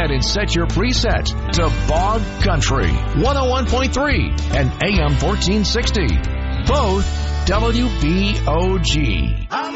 ahead and set your preset to Bog Country 101.3 and AM 1460. Both WBOG.